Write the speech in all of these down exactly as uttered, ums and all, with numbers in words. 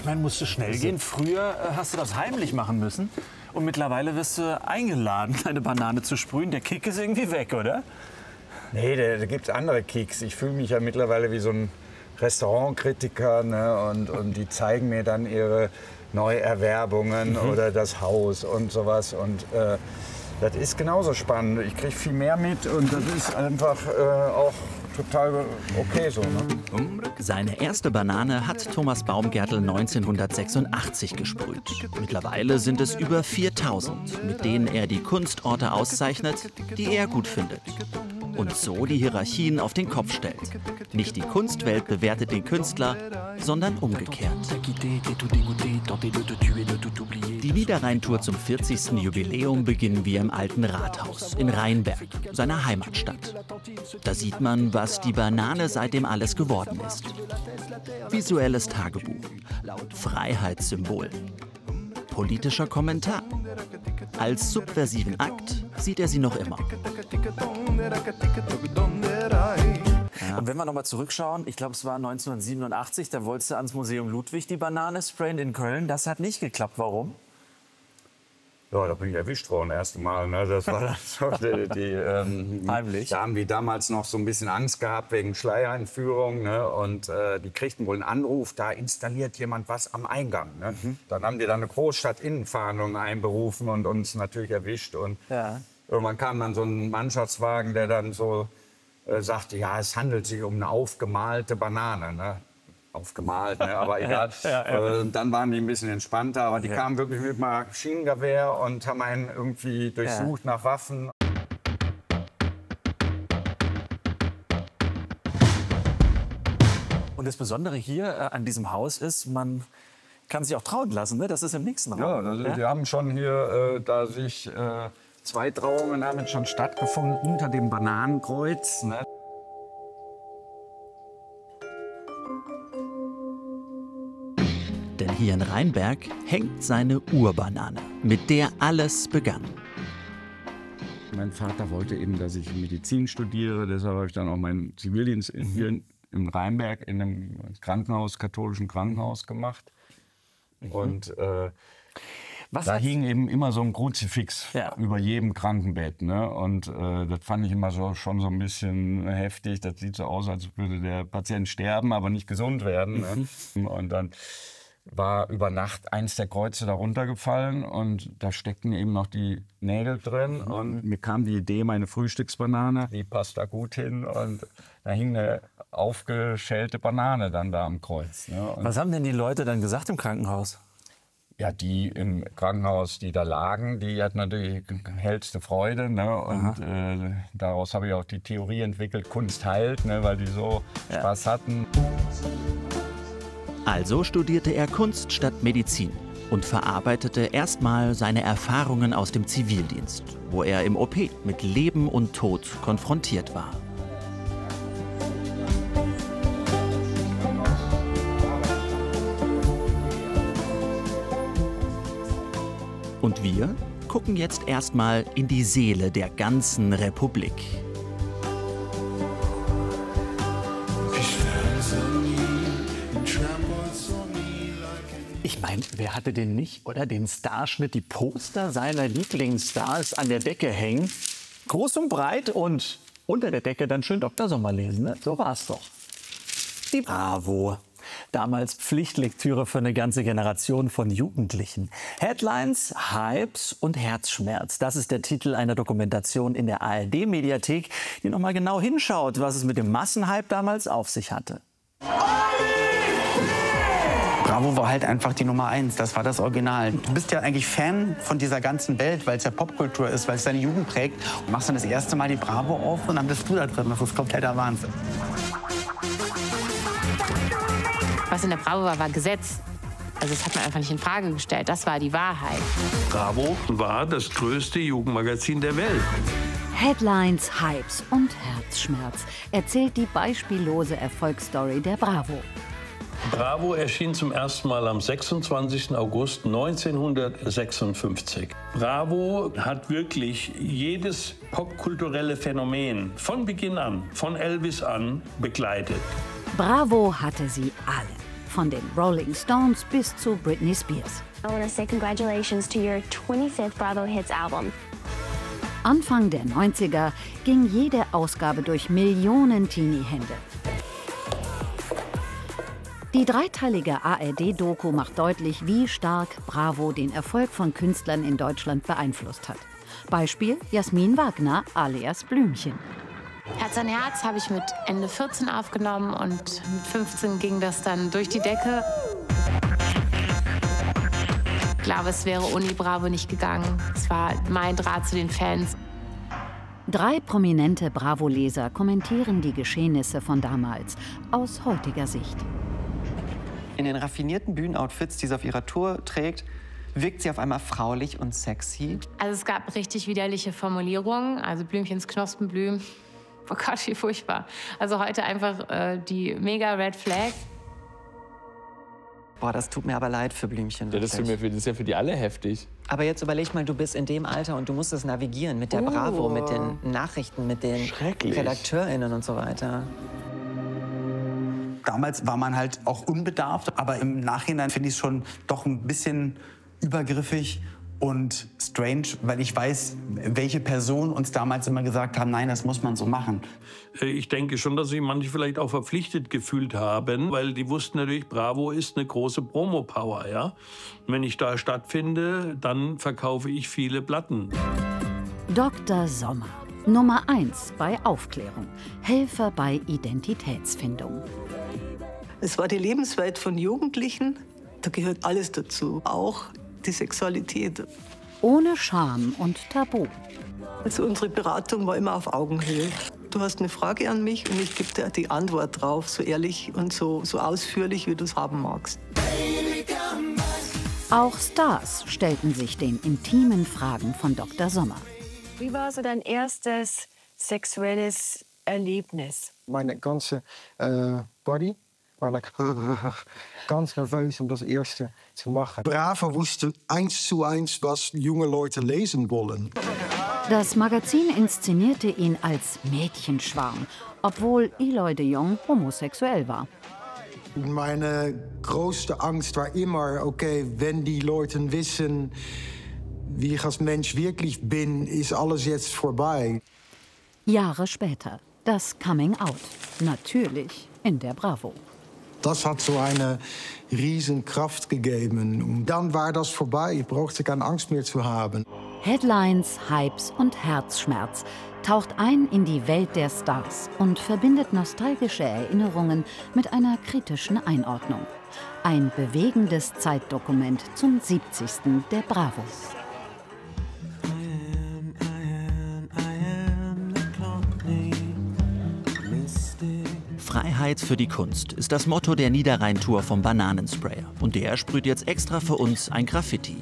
Ich meine, musste schnell gehen. Früher äh, hast du das heimlich machen müssen. Und mittlerweile wirst du eingeladen, eine Banane zu sprühen. Der Kick ist irgendwie weg, oder? Nee, da, da gibt es andere Kicks. Ich fühle mich ja mittlerweile wie so ein Restaurantkritiker. Ne? Und, und die zeigen mir dann ihre Neuerwerbungen mhm. oder das Haus und sowas. Und äh, das ist genauso spannend. Ich kriege viel mehr mit und das ist einfach äh, auch total okay so. Ne? Seine erste Banane hat Thomas Baumgärtl neunzehnhundertsechsundachtzig gesprüht. Mittlerweile sind es über viertausend, mit denen er die Kunstorte auszeichnet, die er gut findet. Und so die Hierarchien auf den Kopf stellt. Nicht die Kunstwelt bewertet den Künstler, sondern umgekehrt. Die Niederrhein-Tour zum vierzigsten Jubiläum beginnen wir im Alten Rathaus in Rheinberg, seiner Heimatstadt. Da sieht man, was die Banane seitdem alles geworden ist. Visuelles Tagebuch, Freiheitssymbol, politischer Kommentar. Als subversiven Akt sieht er sie noch immer. Ja. Und wenn wir noch mal zurückschauen, ich glaube, es war neunzehnhundertsiebenundachtzig, da wolltest du ans Museum Ludwig die Banane sprayen in Köln. Das hat nicht geklappt. Warum? Ja, da bin ich erwischt worden, das erste Mal. Ne? Das war das so die, die, ähm, heimlich. Da haben die damals noch so ein bisschen Angst gehabt wegen Schleierentführung. Ne? Und äh, die kriegten wohl einen Anruf, da installiert jemand was am Eingang. Ne? Mhm. Dann haben die dann eine Großstadt-Innenfahndung einberufen und uns natürlich erwischt. Und ja. irgendwann kam dann so ein Mannschaftswagen, der dann so äh, sagte, ja, es handelt sich um eine aufgemalte Banane. Ne? Aufgemalt, ne? Aber egal. ja, ja. Äh, dann waren die ein bisschen entspannter, aber die ja. kamen wirklich mit Maschinengewehr und haben einen irgendwie durchsucht ja. nach Waffen. Und das Besondere hier äh, an diesem Haus ist, man kann sich auch trauen lassen, ne? Das ist im nächsten Raum. Ja, also ja? wir haben schon hier, äh, da sich äh, zwei Trauungen haben jetzt schon stattgefunden unter dem Bananenkreuz. Ne? Denn hier in Rheinberg hängt seine Urbanane, mit der alles begann. Mein Vater wollte eben, dass ich Medizin studiere. Deshalb habe ich dann auch meinen Zivildienst hier in, in Rheinberg in einem Krankenhaus, katholischen Krankenhaus gemacht. Mhm. Und äh, Was da hing eben immer so ein Kruzifix ja. über jedem Krankenbett. Ne? Und äh, das fand ich immer so, schon so ein bisschen heftig. Das sieht so aus, als würde der Patient sterben, aber nicht gesund werden. Mhm. Ne? Und dann war über Nacht eins der Kreuze da runtergefallen und da steckten eben noch die Nägel drin. Mhm. Und mir kam die Idee, meine Frühstücksbanane, die passt da gut hin. Und da hing eine aufgeschälte Banane dann da am Kreuz. Ne? Was haben denn die Leute dann gesagt im Krankenhaus? Ja, die im Krankenhaus, die da lagen, die hatten natürlich hellste Freude. Ne? Und äh, daraus habe ich auch die Theorie entwickelt, Kunst heilt, ne? Weil die so ja. Spaß hatten. Also studierte er Kunst statt Medizin und verarbeitete erstmal seine Erfahrungen aus dem Zivildienst, wo er im O P mit Leben und Tod konfrontiert war. Und wir gucken jetzt erstmal in die Seele der ganzen Republik. Ich meine, wer hatte denn nicht, oder? Den Starschnitt, die Poster seiner Lieblingsstars an der Decke hängen. Groß und breit und unter der Decke dann schön Doktor Sommer lesen. Ne? So war's doch. Die Bravo. Damals Pflichtlektüre für eine ganze Generation von Jugendlichen. Headlines, Hypes und Herzschmerz. Das ist der Titel einer Dokumentation in der A R D-Mediathek, die noch mal genau hinschaut, was es mit dem Massenhype damals auf sich hatte. Bravo war halt einfach die Nummer eins, das war das Original. Du bist ja eigentlich Fan von dieser ganzen Welt, weil es ja Popkultur ist, weil es deine Jugend prägt. Du machst dann das erste Mal die Bravo auf und dann bist du da drin. Das ist kompletter Wahnsinn. Was in der Bravo war, war Gesetz. Also das hat man einfach nicht in Frage gestellt. Das war die Wahrheit. Bravo war das größte Jugendmagazin der Welt. Headlines, Hypes und Herzschmerz erzählt die beispiellose Erfolgsstory der Bravo. Bravo erschien zum ersten Mal am sechsundzwanzigsten August neunzehnhundertsechsundfünfzig. Bravo hat wirklich jedes popkulturelle Phänomen von Beginn an, von Elvis an, begleitet. Bravo hatte sie alle. Von den Rolling Stones bis zu Britney Spears. I want to say congratulations to your twenty-fifth Bravo Hits album. Anfang der neunziger ging jede Ausgabe durch Millionen Teenie-Hände. Die dreiteilige A R D-Doku macht deutlich, wie stark Bravo den Erfolg von Künstlern in Deutschland beeinflusst hat. Beispiel Jasmin Wagner alias Blümchen. Herz an Herz habe ich mit Ende vierzehn aufgenommen und mit fünfzehn ging das dann durch die Decke. Ich glaube, es wäre ohne Bravo nicht gegangen. Es war mein Draht zu den Fans. Drei prominente Bravo-Leser kommentieren die Geschehnisse von damals aus heutiger Sicht. In den raffinierten Bühnenoutfits, die sie auf ihrer Tour trägt, wirkt sie auf einmal fraulich und sexy. Also es gab richtig widerliche Formulierungen, also Blümchens Knospenblüm. Oh Gott, wie furchtbar. Also heute einfach äh, die mega Red Flag. Boah, das tut mir aber leid für Blümchen. Ja, das, tut mir für, das ist ja für die alle heftig. Aber jetzt überleg mal, du bist in dem Alter und du musst es navigieren mit der Oh. Bravo, mit den Nachrichten, mit den RedakteurInnen und so weiter. Damals war man halt auch unbedarft, aber im Nachhinein finde ich es schon doch ein bisschen übergriffig und strange, weil ich weiß, welche Personen uns damals immer gesagt haben, nein, das muss man so machen. Ich denke schon, dass sich manche vielleicht auch verpflichtet gefühlt haben, weil die wussten natürlich, Bravo ist eine große Promo-Power, ja. Und wenn ich da stattfinde, dann verkaufe ich viele Platten. Doktor Sommer, Nummer eins bei Aufklärung, Helfer bei Identitätsfindung. Es war die Lebenswelt von Jugendlichen, da gehört alles dazu, auch die Sexualität. Ohne Scham und Tabu. Also unsere Beratung war immer auf Augenhöhe. Du hast eine Frage an mich und ich gebe dir die Antwort drauf, so ehrlich und so, so ausführlich, wie du es haben magst. Auch Stars stellten sich den intimen Fragen von Doktor Sommer. Wie war so dein erstes sexuelles Erlebnis? Meine ganze äh, Body war like, ganz nervös, um das erste zu machen. Bravo wusste eins zu eins, was junge Leute lesen wollen. Das Magazin inszenierte ihn als Mädchenschwarm, obwohl Eloy de Jong homosexuell war. Meine größte Angst war immer, okay, wenn die Leute wissen, wie ich als Mensch wirklich bin, ist alles jetzt vorbei. Jahre später, das Coming Out. Natürlich in der Bravo. Das hat so eine riesen Kraft gegeben. Und dann war das vorbei. Ich brauchte keine Angst mehr zu haben. Headlines, Hypes und Herzschmerz taucht ein in die Welt der Stars und verbindet nostalgische Erinnerungen mit einer kritischen Einordnung. Ein bewegendes Zeitdokument zum siebzigsten der Bravo. Freiheit für die Kunst ist das Motto der Niederrhein-Tour vom Bananensprayer. Und der sprüht jetzt extra für uns ein Graffiti.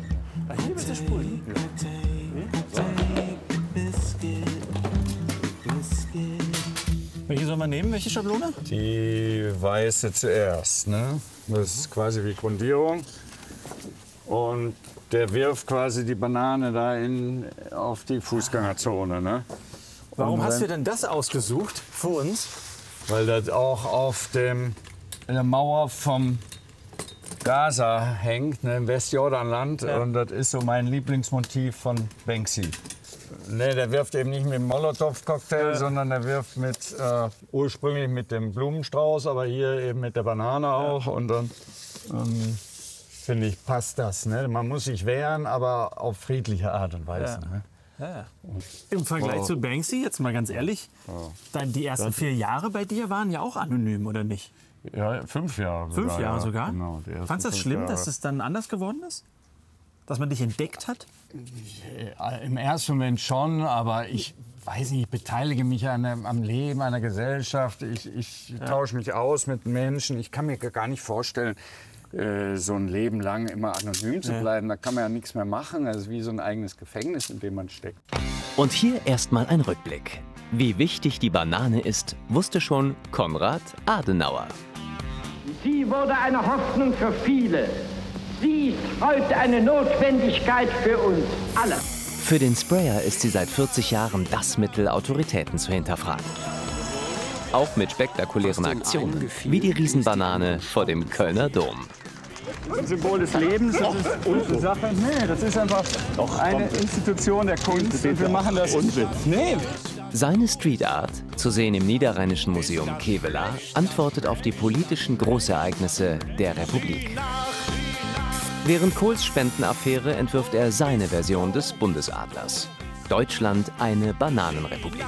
Welche soll man nehmen? Welche Schablone? Die weiße zuerst, ne? Das ist quasi wie Grundierung. Und der wirft quasi die Banane da in, auf die Fußgängerzone, ne? Warum Und hast wenn- du denn das ausgesucht für uns? Weil das auch auf dem, in der Mauer vom Gaza hängt, ne, im Westjordanland. Ja. Und das ist so mein Lieblingsmotiv von Banksy. Ne, der wirft eben nicht mit dem Molotow-Cocktail, Ja. sondern der wirft mit, äh, ursprünglich mit dem Blumenstrauß, aber hier eben mit der Banane auch. Und dann ähm, finde ich, passt das. Ne? Man muss sich wehren, aber auf friedliche Art und Weise. Ja. Ne? Ja, ja. Im Vergleich Wow. zu Banksy, jetzt mal ganz ehrlich, dann die ersten vier Jahre bei dir waren ja auch anonym, oder nicht? Ja, fünf Jahre sogar. Fünf Jahre ja. sogar? Genau, die ersten Fandest du das fünf schlimm, Jahre. dass es dann anders geworden ist? Dass man dich entdeckt hat? Im ersten Moment schon, aber ich weiß nicht, ich beteilige mich an einem, am Leben einer Gesellschaft. Ich, ich tausche mich aus mit Menschen. Ich kann mir gar nicht vorstellen, äh, so ein Leben lang immer anonym zu Ja. bleiben. Da kann man ja nichts mehr machen. Das ist wie so ein eigenes Gefängnis, in dem man steckt. Und hier erstmal ein Rückblick. Wie wichtig die Banane ist, wusste schon Konrad Adenauer. Sie wurde eine Hoffnung für viele. Sie ist heute eine Notwendigkeit für uns alle. Für den Sprayer ist sie seit vierzig Jahren das Mittel, Autoritäten zu hinterfragen. auch mit spektakulären Aktionen, wie die Riesenbanane vor dem Kölner Dom. Ein Symbol des Lebens, das ist unsere Sache. Nee, das ist einfach eine Institution der Kunst und wir machen das. Nee. Seine Street Art, zu sehen im Niederrheinischen Museum Kevelaer, antwortet auf die politischen Großereignisse der Republik. Während Kohls Spendenaffäre entwirft er seine Version des Bundesadlers. Deutschland eine Bananenrepublik.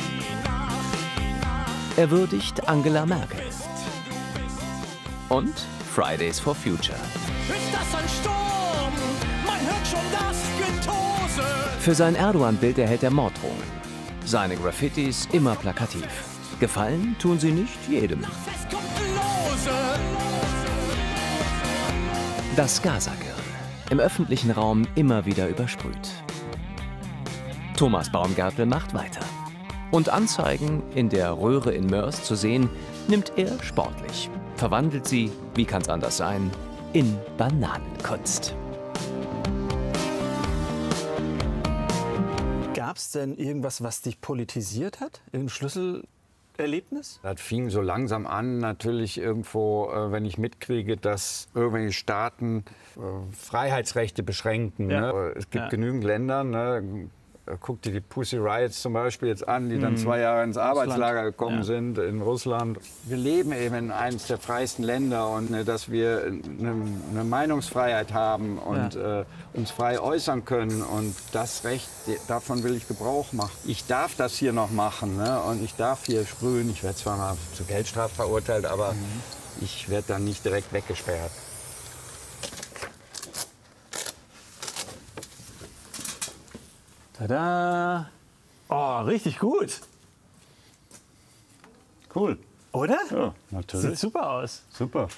Er würdigt Angela Merkel. Und Fridays for Future. Ist das ein Sturm? Man hört schon das Getose. Für sein Erdogan-Bild erhält er Morddrohungen. Seine Graffitis immer plakativ. Gefallen tun sie nicht jedem. Das Gaza-Girl. Im öffentlichen Raum immer wieder übersprüht. Thomas Baumgartl macht weiter. Und Anzeigen in der Röhre in Moers zu sehen, nimmt er sportlich. Verwandelt sie, wie kann's anders sein, in Bananenkunst. Gab es denn irgendwas, was dich politisiert hat? Irgendein Schlüsselerlebnis? Das fing so langsam an, natürlich irgendwo, äh, wenn ich mitkriege, dass irgendwelche Staaten äh, Freiheitsrechte beschränken. Ja. Ne? Es gibt Ja. genügend Länder, ne? Guck dir die Pussy Riots zum Beispiel jetzt an, die dann zwei Jahre ins Arbeitslager gekommen Ja. sind in Russland. Wir leben eben in eines der freiesten Länder und ne, dass wir eine, eine Meinungsfreiheit haben und ja. äh, uns frei äußern können und das Recht, davon will ich Gebrauch machen. Ich darf das hier noch machen, ne? Und ich darf hier sprühen. Ich werde zwar mal zu Geldstrafe verurteilt, aber mhm. ich werde dann nicht direkt weggesperrt. Tada! Oh, richtig gut. Cool. Oder? Ja, natürlich. Sieht super aus. Super.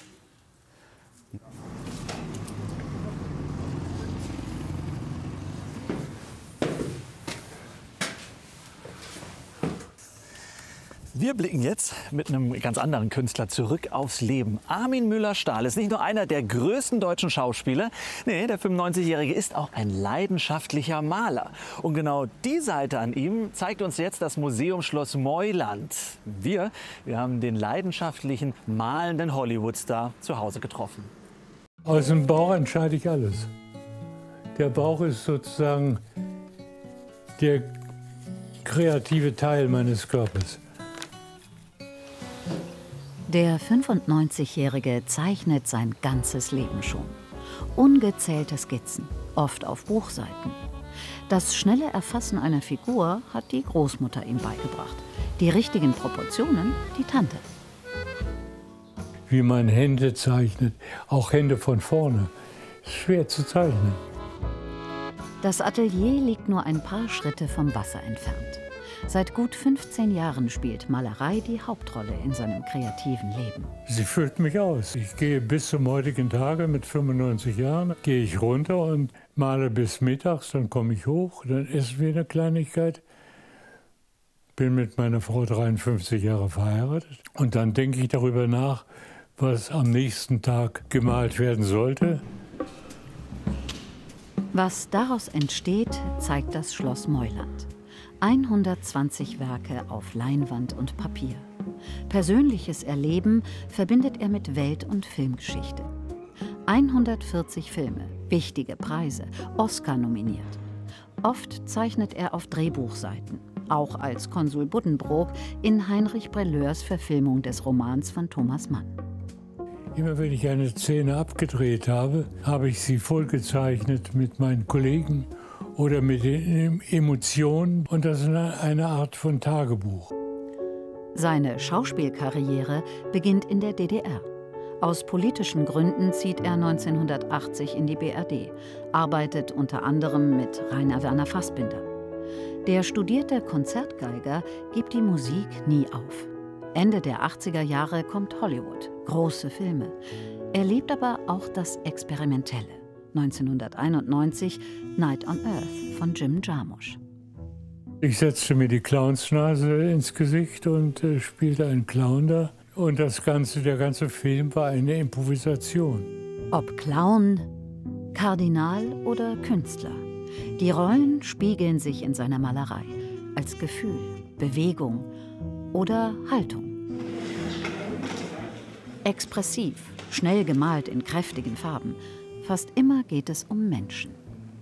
Wir blicken jetzt mit einem ganz anderen Künstler zurück aufs Leben. Armin Müller-Stahl ist nicht nur einer der größten deutschen Schauspieler, nee, der fünfundneunzigjährige ist auch ein leidenschaftlicher Maler. Und genau die Seite an ihm zeigt uns jetzt das Museum Schloss Meuland. Wir, wir haben den leidenschaftlichen, malenden Hollywood-Star zu Hause getroffen. Aus dem Bauch entscheide ich alles. Der Bauch ist sozusagen der kreative Teil meines Körpers. Der fünfundneunzigjährige zeichnet sein ganzes Leben schon. Ungezählte Skizzen, oft auf Buchseiten. Das schnelle Erfassen einer Figur hat die Großmutter ihm beigebracht. Die richtigen Proportionen die Tante. Wie man Hände zeichnet, auch Hände von vorne, ist schwer zu zeichnen. Das Atelier liegt nur ein paar Schritte vom Wasser entfernt. Seit gut fünfzehn Jahren spielt Malerei die Hauptrolle in seinem kreativen Leben. Sie füllt mich aus. Ich gehe bis zum heutigen Tage mit fünfundneunzig Jahren, gehe ich runter und male bis mittags, dann komme ich hoch, dann essen wir eine Kleinigkeit. Bin mit meiner Frau dreiundfünfzig Jahre verheiratet und dann denke ich darüber nach, was am nächsten Tag gemalt werden sollte. Was daraus entsteht, zeigt das Schloss Meuland. hundertzwanzig Werke auf Leinwand und Papier. Persönliches Erleben verbindet er mit Welt- und Filmgeschichte. hundertvierzig Filme, wichtige Preise, Oscar nominiert. Oft zeichnet er auf Drehbuchseiten, auch als Konsul Buddenbrook in Heinrich Brelleurs Verfilmung des Romans von Thomas Mann. Immer wenn ich eine Szene abgedreht habe, habe ich sie vollgezeichnet mit meinen Kollegen oder mit den Emotionen, und das ist eine Art von Tagebuch. Seine Schauspielkarriere beginnt in der D D R. Aus politischen Gründen zieht er neunzehnhundertachtzig in die B R D, arbeitet unter anderem mit Rainer Werner Fassbinder. Der studierte Konzertgeiger gibt die Musik nie auf. Ende der achtziger Jahre kommt Hollywood, große Filme. Er lebt aber auch das Experimentelle. neunzehnhunderteinundneunzig Night on Earth von Jim Jarmusch. Ich setzte mir die Clownsnase ins Gesicht und äh, spielte einen Clown da. Und das ganze, der ganze Film war eine Improvisation. Ob Clown, Kardinal oder Künstler. Die Rollen spiegeln sich in seiner Malerei als Gefühl, Bewegung oder Haltung. Expressiv, schnell gemalt in kräftigen Farben. Fast immer geht es um Menschen.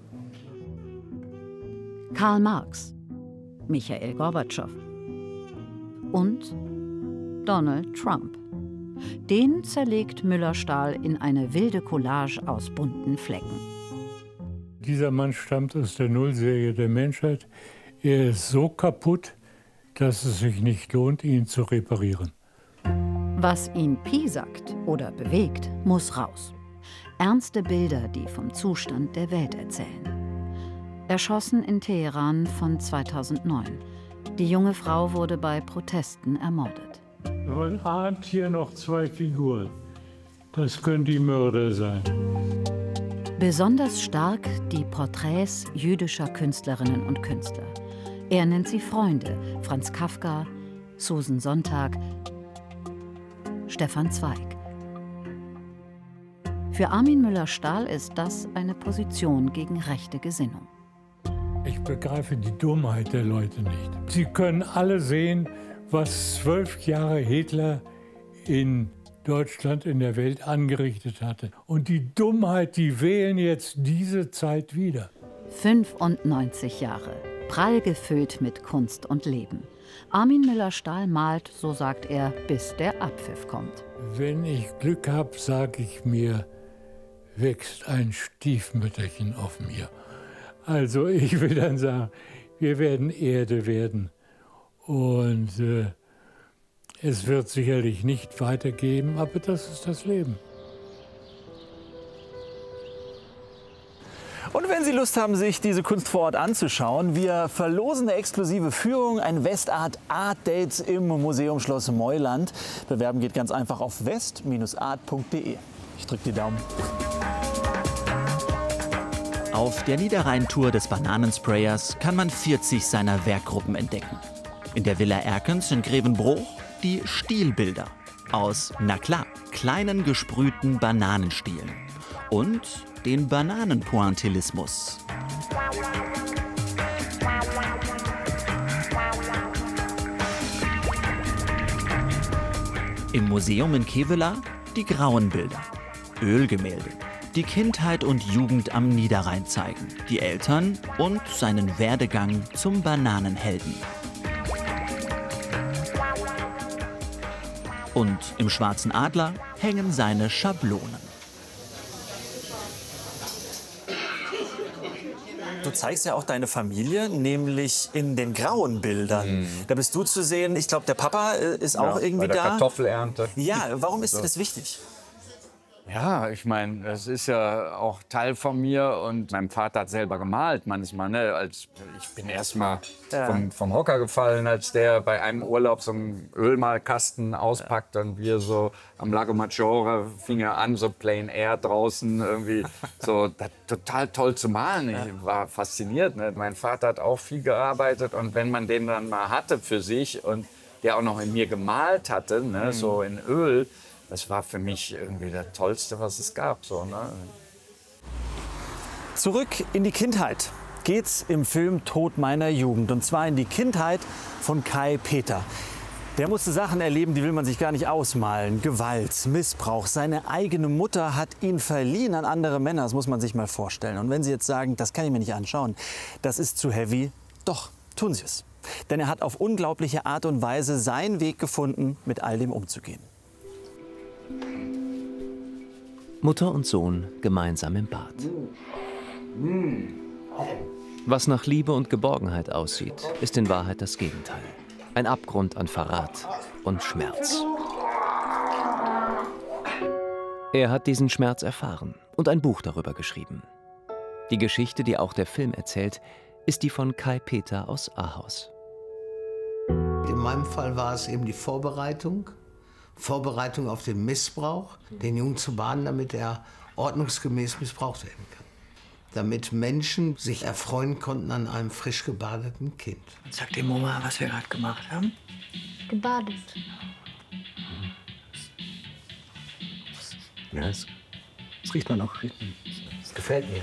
Karl Marx, Michail Gorbatschow und Donald Trump. Den zerlegt Müller-Stahl in eine wilde Collage aus bunten Flecken. Dieser Mann stammt aus der Nullserie der Menschheit. Er ist so kaputt, dass es sich nicht lohnt, ihn zu reparieren. Was ihn piesackt oder bewegt, muss raus. Ernste Bilder, die vom Zustand der Welt erzählen. Erschossen in Teheran von zweitausendneun. Die junge Frau wurde bei Protesten ermordet. Man ahnt hier noch zwei Figuren. Das können die Mörder sein. Besonders stark die Porträts jüdischer Künstlerinnen und Künstler. Er nennt sie Freunde: Franz Kafka, Susan Sontag, Stefan Zweig. Für Armin Müller-Stahl ist das eine Position gegen rechte Gesinnung. Ich begreife die Dummheit der Leute nicht. Sie können alle sehen, was zwölf Jahre Hitler in Deutschland, in der Welt angerichtet hatte. Und die Dummheit, die wählen jetzt diese Zeit wieder. fünfundneunzig Jahre, prall gefüllt mit Kunst und Leben. Armin Müller-Stahl malt, so sagt er, bis der Abpfiff kommt. Wenn ich Glück habe, sage ich mir, wächst ein Stiefmütterchen auf mir. Also ich will dann sagen, wir werden Erde werden. Und äh, es wird sicherlich nicht weitergehen, aber das ist das Leben. Und wenn Sie Lust haben, sich diese Kunst vor Ort anzuschauen, wir verlosen eine exklusive Führung, ein Westart Art Dates im Museum Schloss Meuland. Bewerben geht ganz einfach auf west Bindestrich art Punkt de. Ich drücke die Daumen. Auf der Niederrhein-Tour des Bananensprayers kann man vierzig seiner Werkgruppen entdecken. In der Villa Erkens in Grevenbroich die Stielbilder aus, na klar, kleinen gesprühten Bananenstielen und den Bananenpointillismus. Im Museum in Kevelaer die grauen Bilder, Ölgemälde, die Kindheit und Jugend am Niederrhein zeigen, die Eltern und seinen Werdegang zum Bananenhelden. Und im Schwarzen Adler hängen seine Schablonen. Du zeigst ja auch deine Familie, nämlich in den grauen Bildern. Mhm. Da bist du zu sehen. Ich glaube, der Papa ist auch ja, irgendwie bei der da. Kartoffelernte. Ja, warum ist so. dir das wichtig? Ja, ich meine, das ist ja auch Teil von mir und mein Vater hat selber gemalt manchmal. Ne? Als, ich bin erst mal ja. vom, vom Hocker gefallen, als der bei einem Urlaub so einen Ölmalkasten auspackt und wir so am Lago Maggiore fing er an, so Plein Air draußen irgendwie so das, total toll zu malen. Ich war fasziniert. Ne? Mein Vater hat auch viel gearbeitet und wenn man den dann mal hatte für sich und der auch noch in mir gemalt hatte, ne? Mhm. so in Öl, das war für mich irgendwie das Tollste, was es gab. So, ne? Zurück in die Kindheit geht's im Film Tod meiner Jugend. Und zwar in die Kindheit von Kai Peter. Der musste Sachen erleben, die will man sich gar nicht ausmalen. Gewalt, Missbrauch. Seine eigene Mutter hat ihn verliehen an andere Männer. Das muss man sich mal vorstellen. Und wenn Sie jetzt sagen, das kann ich mir nicht anschauen, das ist zu heavy, doch, tun Sie es. Denn er hat auf unglaubliche Art und Weise seinen Weg gefunden, mit all dem umzugehen. Mutter und Sohn gemeinsam im Bad. Was nach Liebe und Geborgenheit aussieht, ist in Wahrheit das Gegenteil. Ein Abgrund an Verrat und Schmerz. Er hat diesen Schmerz erfahren und ein Buch darüber geschrieben. Die Geschichte, die auch der Film erzählt, ist die von Kai Peter aus Ahaus. In meinem Fall war es eben die Vorbereitung. Vorbereitung auf den Missbrauch, den Jungen zu bahnen, damit er ordnungsgemäß missbraucht werden kann. Damit Menschen sich erfreuen konnten an einem frisch gebadeten Kind. Sag dem Oma, was wir gerade gemacht haben. Gebadet. Ja, es, es riecht man noch. Es gefällt mir.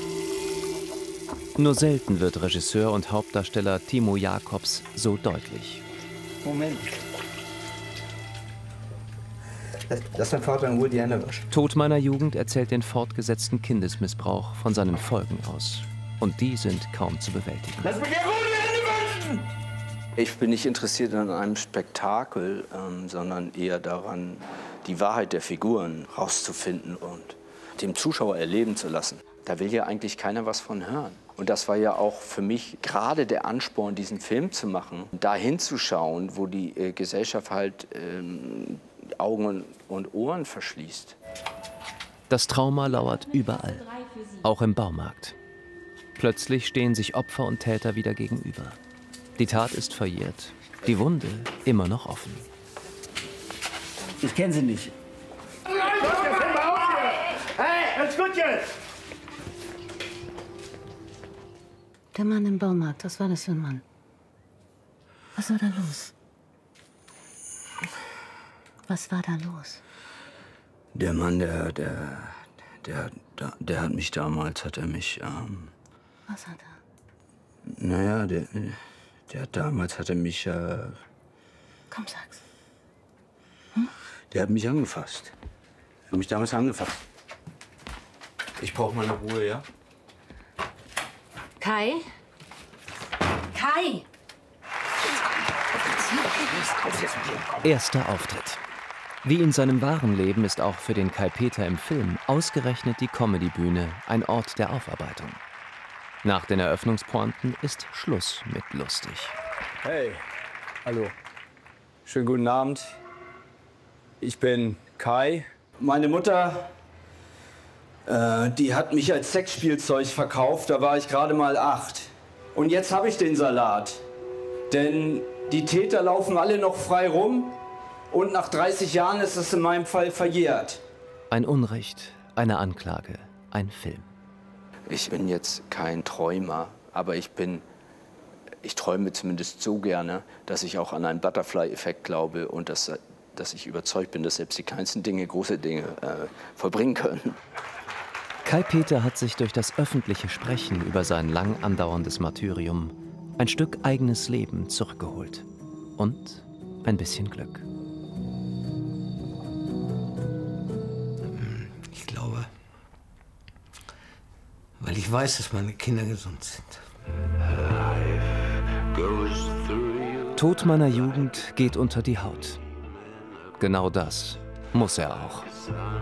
Nur selten wird Regisseur und Hauptdarsteller Timo Jacobs so deutlich. Moment. Lass dein Vater in Ruhe die Hände waschen. Tod meiner Jugend erzählt den fortgesetzten Kindesmissbrauch von seinen Folgen aus. Und die sind kaum zu bewältigen. Lass mich in Ruhe die Hände waschen! Ich bin nicht interessiert an einem Spektakel, ähm, sondern eher daran, die Wahrheit der Figuren rauszufinden und dem Zuschauer erleben zu lassen. Da will ja eigentlich keiner was von hören. Und das war ja auch für mich gerade der Ansporn, diesen Film zu machen, da hinzuschauen, wo die äh, Gesellschaft halt ähm, Augen und Ohren verschließt. Das Trauma lauert überall, auch im Baumarkt. Plötzlich stehen sich Opfer und Täter wieder gegenüber. Die Tat ist verjährt, die Wunde immer noch offen. Ich kenne sie nicht. Hey, alles gut jetzt! Der Mann im Baumarkt, was war das für ein Mann? Was war da los? Was war da los? Der Mann, der, der, der, der, der hat mich damals, hat er mich, ähm, Was hat er? naja, der, der hat damals, hat er mich, äh, Komm, sag's. der hat mich angefasst. Er hat mich damals angefasst. Ich brauche meine Ruhe, ja? Kai? Kai! Erster Auftritt. Wie in seinem wahren Leben ist auch für den Kai Peter im Film ausgerechnet die Comedybühne ein Ort der Aufarbeitung. Nach den Eröffnungspointen ist Schluss mit lustig. Hey, hallo. Schönen guten Abend. Ich bin Kai. Meine Mutter, äh, die hat mich als Sexspielzeug verkauft, da war ich gerade mal acht. Und jetzt habe ich den Salat. Denn die Täter laufen alle noch frei rum und nach dreißig Jahren ist es in meinem Fall verjährt. Ein Unrecht, eine Anklage, ein Film. Ich bin jetzt kein Träumer, aber ich bin, ich träume zumindest so gerne, dass ich auch an einen Butterfly-Effekt glaube und dass, dass ich überzeugt bin, dass selbst die kleinsten Dinge große Dinge äh, vollbringen können. Kai Peter hat sich durch das öffentliche Sprechen über sein lang andauerndes Martyrium ein Stück eigenes Leben zurückgeholt. Und ein bisschen Glück. Ich glaube, weil ich weiß, dass meine Kinder gesund sind. Tod meiner Jugend geht unter die Haut. Genau das muss er auch.